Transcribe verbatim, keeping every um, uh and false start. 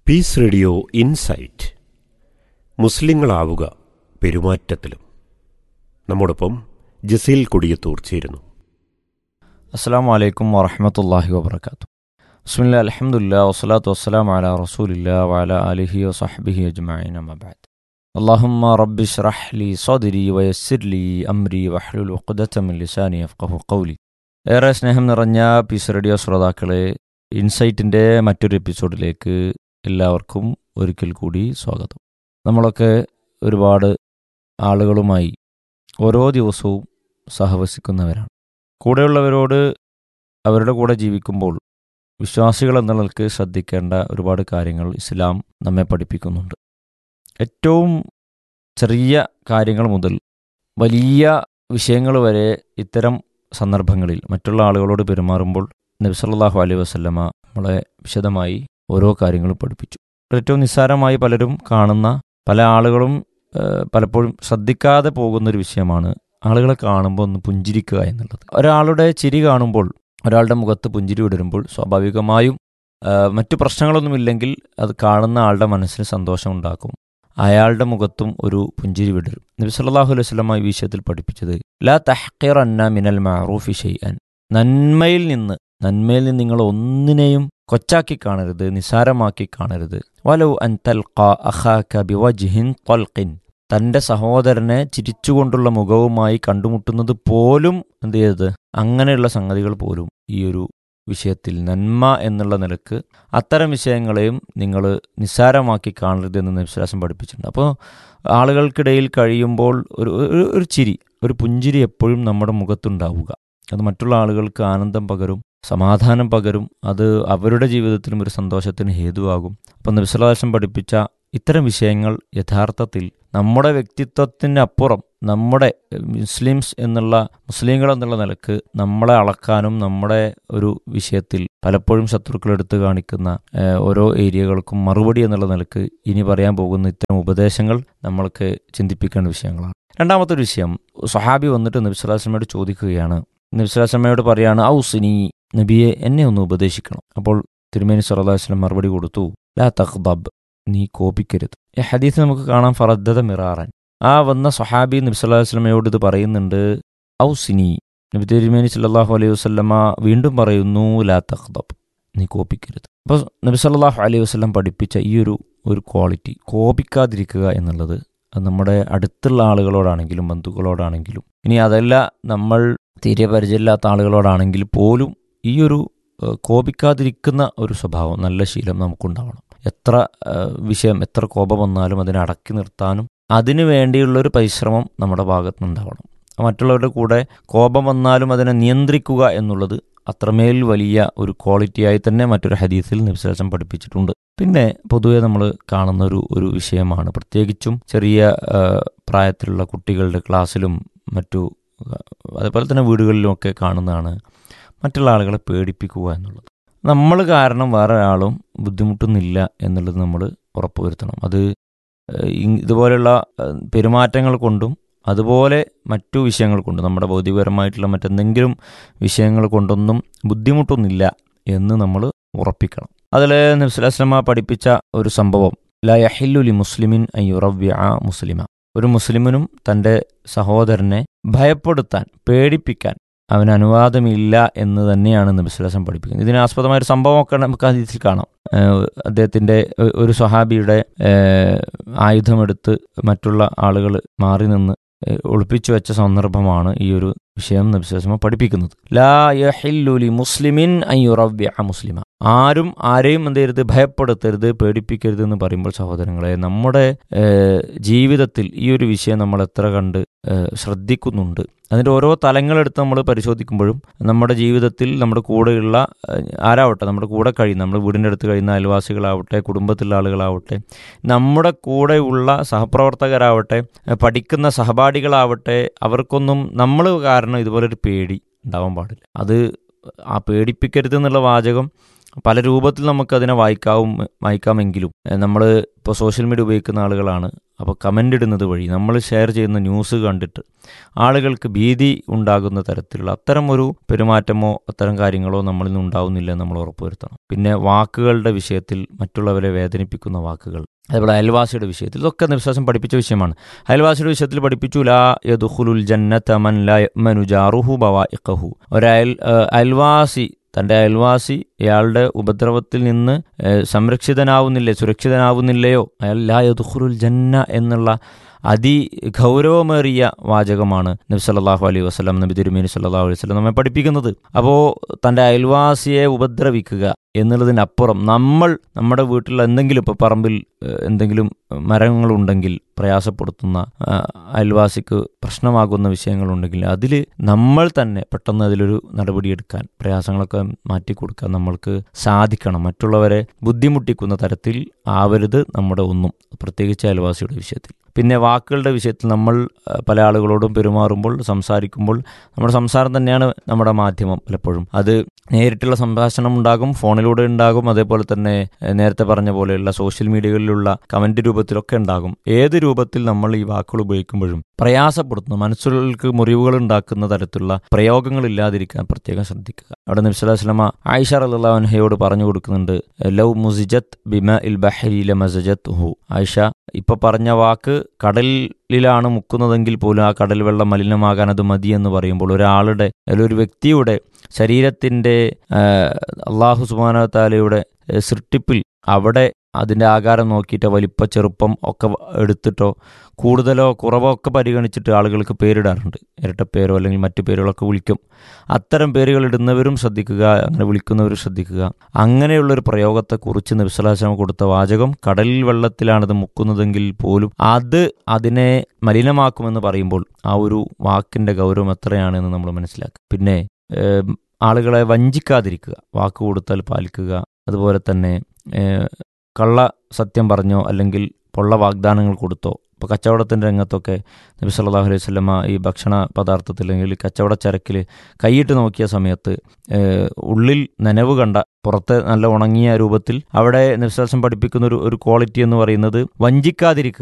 Piece radio insight. മുസ്ലിങ്ങളാവുക പെരുമാറ്റത്തിലും. നമ്മോടൊപ്പം ജസീൽ കൊടിയത്തൂർ ചേരുന്നു. അസ്സലാമു അലൈക്കും വറഹ്മത്തുള്ളാഹി വബറകാതുഹു. ബിസ്മില്ലാഹിൽ അൽഹംദുലില്ലാഹി വസ്സലാത്തു വസ്സലാമു അലാ റസൂലില്ലാഹി വഅലാ ആലിഹി വസഹ്ബിഹി അജ്മഈൻ. അമ്മാ ബഅദ്. അല്ലാഹുമ്മ റബ്ബി ഇശ്റഹ് ലി സദ്രി വയസ്സിർ ലി അംരി വഹ്ലുൽ ഉഖ്ദത മിൻ ലിസാനി യഫ്ഖഹു ഖൗലി. ഏറെ സ്നേഹം നിറഞ്ഞ പീസ് റേഡിയോ ശ്രോതാക്കളെ, ഇൻസൈറ്റിൻ്റെ മറ്റൊരു എപ്പിസോഡിലേക്ക് എല്ലാവർക്കും ഒരിക്കൽ കൂടി സ്വാഗതം. നമ്മളൊക്കെ ഒരുപാട് ആളുകളുമായി ഓരോ ദിവസവും സഹവസിക്കുന്നവരാണ്. കൂടെയുള്ളവരോട് അവരുടെ കൂടെ ജീവിക്കുമ്പോൾ വിശ്വാസികൾ എന്ന നിലക്ക് ശ്രദ്ധിക്കേണ്ട ഒരുപാട് കാര്യങ്ങൾ ഇസ്ലാം നമ്മെ പഠിപ്പിക്കുന്നുണ്ട്. ഏറ്റവും ചെറിയ കാര്യങ്ങൾ മുതൽ വലിയ വിഷയങ്ങൾ വരെ ഇത്തരം സന്ദർഭങ്ങളിൽ മറ്റുള്ള ആളുകളോട് പെരുമാറുമ്പോൾ നബി സല്ലല്ലാഹു അലൈഹി വസല്ലമ നമ്മളെ വിശദമായി ഓരോ കാര്യങ്ങളും പഠിപ്പിച്ചു. ഏറ്റവും നിസ്സാരമായി പലരും കാണുന്ന, പല ആളുകളും പലപ്പോഴും ശ്രദ്ധിക്കാതെ പോകുന്നൊരു വിഷയമാണ് ആളുകളെ കാണുമ്പോൾ ഒന്ന് പുഞ്ചിരിക്കുക എന്നുള്ളത്. ഒരാളുടെ ചിരി കാണുമ്പോൾ, ഒരാളുടെ മുഖത്ത് പുഞ്ചിരി വിടരുമ്പോൾ സ്വാഭാവികമായും മറ്റു പ്രശ്നങ്ങളൊന്നുമില്ലെങ്കിൽ അത് കാണുന്ന ആളുടെ മനസ്സിന് സന്തോഷം ഉണ്ടാക്കും. അയാളുടെ മുഖത്തും ഒരു പുഞ്ചിരി വിടരും. നബി സല്ലല്ലാഹു അലൈഹി വസല്ലം ഈ വിഷയത്തിൽ പഠിപ്പിച്ചത് ലാ തഹ്ഖിറന്ന മിനൽ മഅറൂഫി ഷൈഅൻ, നന്മയിൽ നിന്ന് നന്മയിൽ നിന്ന് നിങ്ങൾ ഒന്നിനെയും കൊച്ചാക്കി കാണരുത്, നിസാരമാക്കി കാണരുത്. വലൗ അൻ തൽഖാ അഖാക ബിവജ്ഹിൻ തൽഖിൻ, തൻ്റെ സഹോദരനെ ചിരിച്ചുകൊണ്ടുള്ള മുഖവുമായി കണ്ടുമുട്ടുന്നത് പോലും എന്ത് ചെയ്തത്, അങ്ങനെയുള്ള സംഗതികൾ പോലും ഈ ഒരു വിഷയത്തിൽ നന്മ എന്നുള്ള നിലക്ക് അത്തരം വിഷയങ്ങളെയും നിങ്ങൾ നിസ്സാരമാക്കി കാണരുത് എന്ന് നബിസ്വലാസം പഠിപ്പിച്ചിട്ടുണ്ട്. അപ്പോൾ ആളുകൾക്കിടയിൽ കഴിയുമ്പോൾ ഒരു ഒരു ചിരി, ഒരു പുഞ്ചിരി എപ്പോഴും നമ്മുടെ മുഖത്തുണ്ടാവുക. അത് മറ്റുള്ള ആളുകൾക്ക് ആനന്ദം പകരും, സമാധാനം പകരും, അത് അവരുടെ ജീവിതത്തിലും ഒരു സന്തോഷത്തിന് ഹേതുവാകും. അപ്പോൾ നബിസ്വലാസം പഠിപ്പിച്ച ഇത്തരം വിഷയങ്ങൾ യഥാർത്ഥത്തിൽ നമ്മുടെ വ്യക്തിത്വത്തിനപ്പുറം നമ്മുടെ മുസ്ലിംസ് എന്നുള്ള മുസ്ലിങ്ങൾ എന്നുള്ള നിലക്ക് നമ്മളെ അളക്കാനും നമ്മുടെ ഒരു വിഷയത്തിൽ പലപ്പോഴും ശത്രുക്കൾ എടുത്തു കാണിക്കുന്ന ഓരോ ഏരിയകൾക്കും മറുപടി എന്നുള്ള നിലക്ക് ഇനി പറയാൻ പോകുന്ന ഇത്തരം ഉപദേശങ്ങൾ നമ്മൾക്ക് ചിന്തിപ്പിക്കേണ്ട വിഷയങ്ങളാണ്. രണ്ടാമത്തെ ഒരു വിഷയം, സ്വഹാബി വന്നിട്ട് നബി സല്ലല്ലാഹു അലൈഹി വസല്ലമയോട് ചോദിക്കുകയാണ്. നബി സല്ലല്ലാഹു അലൈഹി വസല്ലമയോട് പറയാണ്, ഔസിനി, നബിയെ എന്നെ ഒന്ന് ഉപദേശിക്കണം. അപ്പോൾ തിരുമേനി സല്ലല്ലാഹു അലൈഹി വസല്ലം മറുപടി കൊടുത്തു, ലാ തഖ്ദബ്, നീ കോപിക്കരുത്. ഈ ഹദീസ് നമുക്ക് കാണാം ഫറദ്ദദ മിറാറൻ. ആ വന്ന സ്വഹാബി നബി സല്ലല്ലാഹു അലൈഹി വസല്ലമയോട് ഇത് പറയുന്നുണ്ട്, ഔസിനി. നബി തിരുമേനി സല്ലല്ലാഹു അലൈഹി വസല്ലമ വീണ്ടും പറയുന്നു, ലാ തഖ്ദബ്, നീ കോപിക്കരുത്. അപ്പോൾ നബി സല്ലല്ലാഹു അലൈഹി വസല്ലം പഠിപ്പിച്ച ഈ ഒരു ഒരു ക്വാളിറ്റി, കോപിക്കാതിരിക്കുക എന്നുള്ളത്, അത് നമ്മുടെ അടുത്തുള്ള ആളുകളോടാണെങ്കിലും ബന്ധുക്കളോടാണെങ്കിലും, ഇനി അതല്ല നമ്മൾ തീരെ പരിചയമില്ലാത്ത ആളുകളോടാണെങ്കിൽ പോലും ഈ ഒരു കോപിക്കാതിരിക്കുന്ന ഒരു സ്വഭാവം, നല്ല ശീലം നമുക്കുണ്ടാവണം. എത്ര വിഷയം, എത്ര കോപം വന്നാലും അതിനെ അടക്കി നിർത്താനും അതിനു വേണ്ടിയുള്ളൊരു പരിശ്രമം നമ്മുടെ ഭാഗത്ത് നിന്നുണ്ടാവണം. മറ്റുള്ളവരുടെ കൂടെ കോപം വന്നാലും അതിനെ നിയന്ത്രിക്കുക എന്നുള്ളത് അത്രമേൽ വലിയ ഒരു ക്വാളിറ്റിയായി തന്നെ മറ്റൊരു ഹദീസിൽ നബി സല്ലല്ലാഹു അലൈഹി വസല്ലം പഠിപ്പിച്ചിട്ടുണ്ട്. പിന്നെ പൊതുവെ നമ്മൾ കാണുന്ന ഒരു ഒരു വിഷയമാണ്, പ്രത്യേകിച്ചും ചെറിയ പ്രായത്തിലുള്ള കുട്ടികളുടെ ക്ലാസ്സിലും മറ്റു അതുപോലെ തന്നെ വീടുകളിലുമൊക്കെ കാണുന്നതാണ്, മറ്റുള്ള ആളുകളെ പേടിപ്പിക്കുക എന്നുള്ളത്. നമ്മൾ കാരണം വേറെ ഒരാളും ബുദ്ധിമുട്ടുന്നില്ല എന്നുള്ളത് നമ്മൾ ഉറപ്പുവരുത്തണം. അത് ഇതുപോലെയുള്ള പെരുമാറ്റങ്ങൾ കൊണ്ടും അതുപോലെ മറ്റു വിഷയങ്ങൾ കൊണ്ടും, നമ്മുടെ ഭൗതികപരമായിട്ടുള്ള മറ്റെന്തെങ്കിലും വിഷയങ്ങൾ കൊണ്ടൊന്നും ബുദ്ധിമുട്ടൊന്നുമില്ല എന്ന് നമ്മൾ ഉറപ്പിക്കണം. അതിൽ നബി സല്ലല്ലാഹു അലൈഹി വസല്ലം പഠിപ്പിച്ച ഒരു സംഭവം, ലാ യഹില്ലു ലി മുസ്ലിമിൻ അൻ യുറവ്വിഅ മുസ്ലിമ, ഒരു മുസ്ലിമിനും തൻ്റെ സഹോദരനെ ഭയപ്പെടുത്താൻ, പേടിപ്പിക്കാൻ അവന് അനുവാദമില്ല എന്ന് തന്നെയാണ് നബി സല്ലല്ലാഹു അലൈഹി വസല്ലം പഠിപ്പിക്കുന്നത്. ഇതിനാസ്പദമായ ഒരു സംഭവമൊക്കെ നമുക്ക് ഹദീസിൽ കാണാം. അദ്ദേഹത്തിൻ്റെ ഒരു സ്വഹാബിയുടെ ആയുധമെടുത്ത് മറ്റുള്ള ആളുകൾ മാറി നിന്ന് ഒളിപ്പിച്ചു വെച്ച സന്ദർഭമാണ് ഈ ഒരു വിഷയം നബി സല്ലല്ലാഹു അലൈഹി വസല്ലം പഠിപ്പിക്കുന്നത്. ലാ യഹില്ലു ലി മുസ്ലിമിൻ അൻ യുറവ്വിഅ മുസ്ലിമ, ആരും ആരെയും എന്ത് ചെയ്യരുത്, ഭയപ്പെടുത്തരുത്, പേടിപ്പിക്കരുത് എന്ന് പറയുമ്പോൾ സഹോദരങ്ങളെ, നമ്മുടെ ജീവിതത്തിൽ ഈ ഒരു വിഷയം നമ്മൾ എത്ര കണ്ട് ശ്രദ്ധിക്കുന്നുണ്ട്. അതിൻ്റെ ഓരോ തലങ്ങളെടുത്ത് നമ്മൾ പരിശോധിക്കുമ്പോഴും നമ്മുടെ ജീവിതത്തിൽ നമ്മുടെ കൂടെയുള്ള ആരാവട്ടെ, നമ്മുടെ കൂടെ കഴിയുന്ന, നമ്മുടെ വീടിൻ്റെ അടുത്ത് കഴിയുന്ന അയൽവാസികളാവട്ടെ, കുടുംബത്തിലുള്ള ആളുകളാവട്ടെ, നമ്മുടെ കൂടെയുള്ള സഹപ്രവർത്തകരാവട്ടെ, പഠിക്കുന്ന സഹപാഠികളാവട്ടെ, അവർക്കൊന്നും നമ്മൾ കാരണം ഇതുപോലൊരു പേടി ഉണ്ടാവാൻ പാടില്ല. അത് ആ പേടിപ്പിക്കരുത് എന്നുള്ള വാചകം പല രൂപത്തിൽ നമുക്കതിനെ വായിക്കാവും വായിക്കാമെങ്കിലും നമ്മൾ ഇപ്പോൾ സോഷ്യൽ മീഡിയ ഉപയോഗിക്കുന്ന ആളുകളാണ്. അപ്പോൾ കമൻ്റ് ഇടുന്നത് വഴി നമ്മൾ ഷെയർ ചെയ്യുന്ന ന്യൂസ് കണ്ടിട്ട് ആളുകൾക്ക് ഭീതി ഉണ്ടാകുന്ന തരത്തിലുള്ള അത്തരം ഒരു പെരുമാറ്റമോ അത്തരം കാര്യങ്ങളോ നമ്മളിൽ നിന്ന് ഉണ്ടാവുന്നില്ല എന്ന് നമ്മൾ ഉറപ്പുവരുത്തണം. പിന്നെ വാക്കുകളുടെ വിഷയത്തിൽ മറ്റുള്ളവരെ വേദനിപ്പിക്കുന്ന വാക്കുകൾ, അതേപോലെ അയൽവാസിയുടെ വിഷയത്തിൽ ഇതൊക്കെ വിശ്വാസം പഠിപ്പിച്ച വിഷയമാണ്. അയൽവാസിയുടെ വിഷയത്തിൽ പഠിപ്പിച്ചു ലാ യദ്ഖുലുൽ ജന്നത മൻ ലാ യഅ്മനു ജാറുഹു ബവാഇഖഹു. ഒരയൽ അയൽവാസി തൻ്റെ അയൽവാസി അയാളുടെ ഉപദ്രവത്തിൽ നിന്ന് സംരക്ഷിതനാവുന്നില്ലേ, സുരക്ഷിതനാവുന്നില്ലയോ, അയാൾ ലാ യദ്ഖുലുൽ ജന്ന എന്നുള്ള അതിഗൗരവമേറിയ വാചകമാണ് നബി സല്ലല്ലാഹു അലൈഹി വസല്ലം നബി തിരുമേനി സല്ലല്ലാഹു അലൈഹി വസല്ലം നമ്മെ പഠിപ്പിക്കുന്നത്. അപ്പോൾ തൻ്റെ അയൽവാസിയെ ഉപദ്രവിക്കുക എന്നുള്ളതിനപ്പുറം നമ്മൾ നമ്മുടെ വീട്ടിൽ എന്തെങ്കിലും ഇപ്പോൾ പറമ്പിൽ എന്തെങ്കിലും മരങ്ങളുണ്ടെങ്കിൽ പ്രയാസപ്പെടുത്തുന്ന അയൽവാസിക്ക് പ്രശ്നമാകുന്ന വിഷയങ്ങളുണ്ടെങ്കിൽ അതിൽ നമ്മൾ തന്നെ പെട്ടെന്ന് അതിലൊരു നടപടിയെടുക്കാൻ, പ്രയാസങ്ങളൊക്കെ മാറ്റിക്കൊടുക്കാൻ നമ്മൾക്ക് സാധിക്കണം. മറ്റുള്ളവരെ ബുദ്ധിമുട്ടിക്കുന്ന തരത്തിൽ ആവരുത് നമ്മുടെ ഒന്നും, പ്രത്യേകിച്ച് അയൽവാസിയുടെ വിഷയത്തിൽ. പിന്നെ വാക്കുകളുടെ വിഷയത്തിൽ നമ്മൾ പല ആളുകളോടും പെരുമാറുമ്പോൾ, സംസാരിക്കുമ്പോൾ നമ്മുടെ സംസാരം തന്നെയാണ് നമ്മുടെ മാധ്യമം. പലപ്പോഴും അത് നേരിട്ടുള്ള സംഭാഷണം ഉണ്ടാകും, ഫോണിലൂടെ ഉണ്ടാകും, അതേപോലെ തന്നെ നേരത്തെ പറഞ്ഞ പോലെയുള്ള സോഷ്യൽ മീഡിയകളിലുള്ള കമന്റ് രൂപത്തിലൊക്കെ ഉണ്ടാകും. ഏത് രൂപത്തിൽ നമ്മൾ ഈ വാക്കുകൾ ഉപയോഗിക്കുമ്പോഴും പ്രയാസപ്പെടുത്തുന്ന, മനസ്സുകൾക്ക് മുറിവുകൾ ഉണ്ടാക്കുന്ന തരത്തിലുള്ള പ്രയോഗങ്ങൾ ഇല്ലാതിരിക്കാൻ പ്രത്യേകം ശ്രദ്ധിക്കുക. അവിടെ നബി സല്ലല്ലാഹു അലൈഹി വസല്ലം ആയിഷ റളിയല്ലാഹു അൻഹയോട് പറഞ്ഞു കൊടുക്കുന്നുണ്ട്, ലൗ മുസിജത്ത് ബിമ ഇൽ ബഹരി ലമസജത്ഹു. ആയിഷ, ഇപ്പൊ പറഞ്ഞ വാക്ക് കടലിലാണ് മുക്കുന്നതെങ്കിൽ പോലും ആ കടൽ വെള്ളം മലിനമാകാൻ അത് മതി എന്ന് പറയുമ്പോൾ ഒരാളുടെ അല്ലെങ്കിൽ ഒരു വ്യക്തിയുടെ ശരീരത്തിൻ്റെ അള്ളാഹു സുബ്ഹാനഹു വ തആലയുടെ സൃഷ്ടിപ്പിൽ അവിടെ അതിൻ്റെ ആകാരം നോക്കിയിട്ട് വലിപ്പ ചെറുപ്പം ഒക്കെ എടുത്തിട്ടോ കൂടുതലോ കുറവോ ഒക്കെ പരിഗണിച്ചിട്ട് ആളുകൾക്ക് പേരിടാറുണ്ട്. ഇരട്ടപ്പേരോ അല്ലെങ്കിൽ മറ്റു പേരുകളൊക്കെ വിളിക്കും. അത്തരം പേരുകൾ ഇടുന്നവരും ശ്രദ്ധിക്കുക, അങ്ങനെ വിളിക്കുന്നവരും ശ്രദ്ധിക്കുക. അങ്ങനെയുള്ളൊരു പ്രയോഗത്തെക്കുറിച്ച് നബി സല്ലല്ലാഹു അലൈഹി വസല്ലം കൊടുത്ത വാചകം, കടലിൽ വെള്ളത്തിലാണത് മുക്കുന്നതെങ്കിൽ പോലും അത് അതിനെ മലിനമാക്കുമെന്ന് പറയുമ്പോൾ ആ ഒരു വാക്കിൻ്റെ ഗൗരവം എത്രയാണെന്ന് നമ്മൾ മനസ്സിലാക്കുക. പിന്നെ ആളുകളെ വഞ്ചിക്കാതിരിക്കുക, വാക്ക് കൊടുത്താൽ പാലിക്കുക. അതുപോലെ തന്നെ കള്ള സത്യം പറഞ്ഞോ അല്ലെങ്കിൽ പൊള്ള വാഗ്ദാനങ്ങൾ കൊടുത്തോ. ഇപ്പോൾ കച്ചവടത്തിൻ്റെ രംഗത്തൊക്കെ നബി സല്ലല്ലാഹു അലൈഹി വസല്ലമ ഈ ഭക്ഷണ പദാർത്ഥത്തിൽ അല്ലെങ്കിൽ കച്ചവട ചരക്കിൽ കൈയിട്ട് നോക്കിയ സമയത്ത് ഉള്ളിൽ നനവ് കണ്ട, പുറത്ത് നല്ല ഉണങ്ങിയ രൂപത്തിൽ അവിടെ നബി സല്ലല്ലാഹു അലൈഹി വസല്ലം പഠിപ്പിക്കുന്ന ഒരു ഒരു ക്വാളിറ്റി എന്ന് പറയുന്നത് വഞ്ചിക്കാതിരിക്കുക.